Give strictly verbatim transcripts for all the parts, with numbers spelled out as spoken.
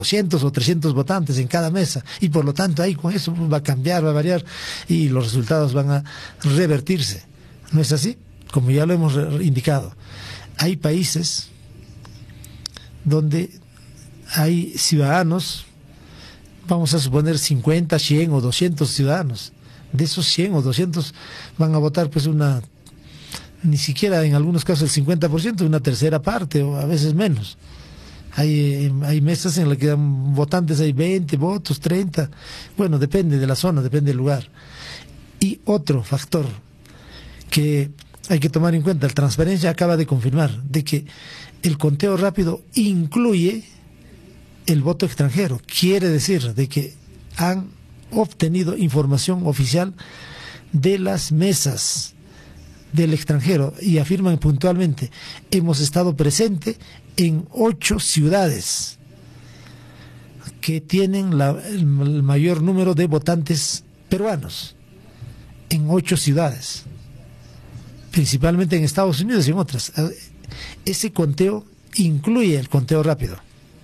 doscientos o trescientos votantes en cada mesa, y por lo tanto ahí con eso va a cambiar, va a variar, y los resultados van a revertirse. ¿No es así? Como ya lo hemos indicado, hay países donde hay ciudadanos, vamos a suponer cincuenta, cien o doscientos ciudadanos. De esos cien o doscientos van a votar pues una, ni siquiera en algunos casos el cincuenta por ciento, una tercera parte o a veces menos. Hay, hay mesas en las que dan votantes, hay veinte votos, treinta, bueno, depende de la zona, depende del lugar. Y otro factor que hay que tomar en cuenta, la transparencia acaba de confirmar de que el conteo rápido incluye el voto extranjero. Quiere decir de que han obtenido información oficial de las mesas del extranjero y afirman puntualmente: hemos estado presentes en ocho ciudades que tienen la, el mayor número de votantes peruanos, en ocho ciudades, principalmente en Estados Unidos y en otras. Ese conteo incluye el conteo rápido.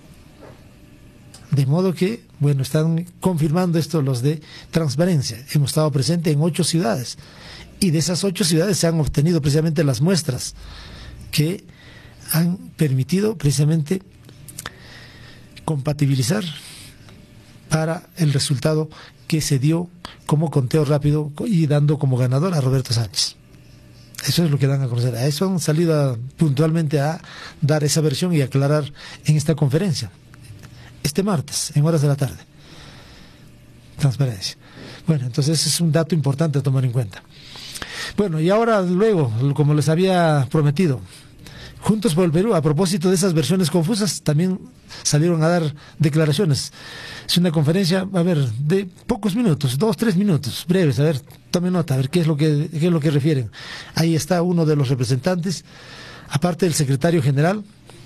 De modo que, bueno, están confirmando esto los de transparencia. Hemos estado presentes en ocho ciudades, y de esas ocho ciudades se han obtenido precisamente las muestras que han permitido precisamente compatibilizar para el resultado que se dio como conteo rápido y dando como ganador a Roberto Sánchez. Eso es lo que dan a conocer. A eso han salido a, puntualmente a dar esa versión y aclarar en esta conferencia, este martes, en horas de la tarde. Transparencia. Bueno, entonces ese es un dato importante a tomar en cuenta. Bueno, y ahora luego, como les había prometido, Juntos por el Perú, a propósito de esas versiones confusas, también salieron a dar declaraciones. Es una conferencia, a ver, de pocos minutos, dos, tres minutos, breves, a ver, tome nota, a ver qué es lo que, qué es lo que refieren. Ahí está uno de los representantes, aparte del secretario general,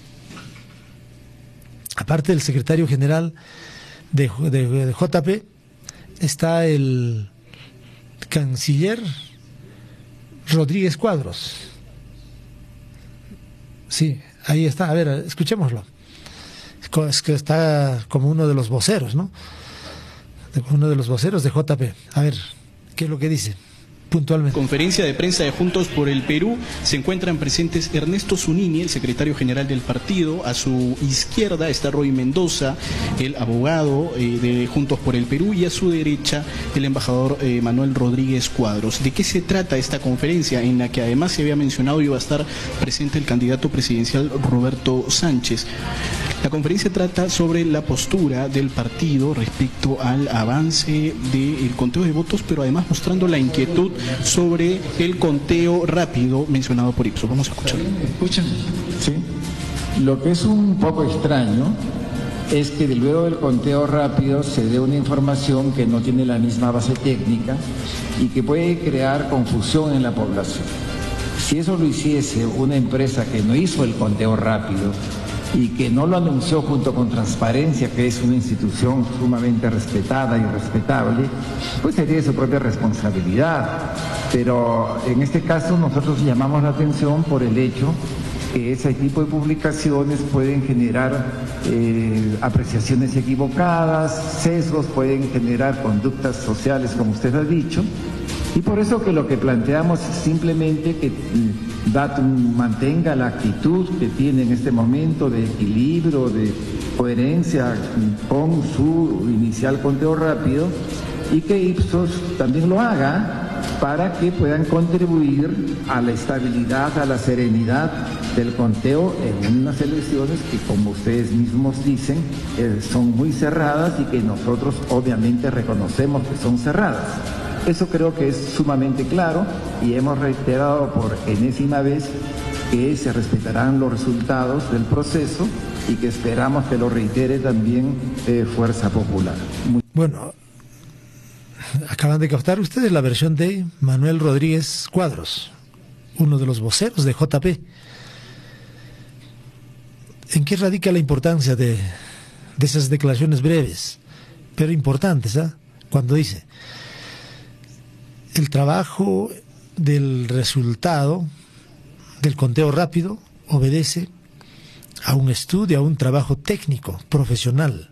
aparte del secretario general de, de, de J P, está el canciller Rodríguez Cuadros. Sí, ahí está, a ver, escuchémoslo. Es que está como uno de los voceros, ¿no? Uno de los voceros de J P. A ver, ¿qué es lo que dice puntualmente? Conferencia de prensa de Juntos por el Perú. Se encuentran presentes Ernesto Zunini, el secretario general del partido. A su izquierda está Roy Mendoza, el abogado eh, de Juntos por el Perú, y a su derecha el embajador eh, Manuel Rodríguez Cuadros. ¿De qué se trata esta conferencia, en la que además se había mencionado iba a estar presente el candidato presidencial Roberto Sánchez? La conferencia trata sobre la postura del partido respecto al avance del conteo de votos, pero además mostrando la inquietud sobre el conteo rápido mencionado por Ipsos. Vamos a escucharlo. Escuchen, sí. Lo que es un poco extraño es que luego del conteo rápido se dé una información que no tiene la misma base técnica y que puede crear confusión en la población. Si eso lo hiciese una empresa que no hizo el conteo rápido y que no lo anunció junto con Transparencia, que es una institución sumamente respetada y respetable, pues sería de su propia responsabilidad. Pero en este caso nosotros llamamos la atención por el hecho que ese tipo de publicaciones pueden generar eh, apreciaciones equivocadas, sesgos, pueden generar conductas sociales, como usted ha dicho, y por eso que lo que planteamos es simplemente que Datum mantenga la actitud que tiene en este momento de equilibrio, de coherencia con su inicial conteo rápido, y que Ipsos también lo haga para que puedan contribuir a la estabilidad, a la serenidad del conteo en unas elecciones que, como ustedes mismos dicen, eh, son muy cerradas y que nosotros obviamente reconocemos que son cerradas. Eso creo que es sumamente claro y hemos reiterado por enésima vez que se respetarán los resultados del proceso y que esperamos que lo reitere también eh, Fuerza Popular. Muy... Bueno, acaban de captar ustedes la versión de Manuel Rodríguez Cuadros, uno de los voceros de J P. ¿En qué radica la importancia de, de esas declaraciones breves, pero importantes, ¿eh? Cuando dice: el trabajo del resultado del conteo rápido obedece a un estudio, a un trabajo técnico, profesional,